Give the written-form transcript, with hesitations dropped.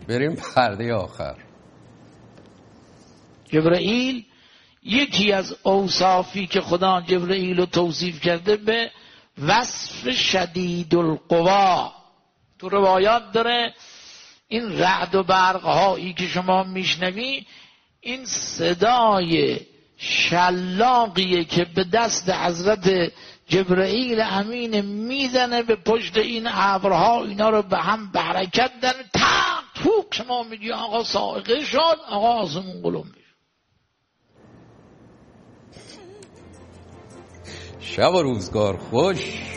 بریم پرده آخر. جبرائیل یکی از اوصافی که خدا جبرائیل رو توصیف کرده به وصف شدید القوا. تو روایات داره این رعد و برق هایی که شما میشنوی این صدای شلاقیه که به دست حضرت جبرائیل امین میزنه به پشت این ابرها، اینا رو به هم به حرکت دن، تق توک شما میگی آقا صاعقه شد، آقا آسمون قلم میشه. شب و روزگار خوش.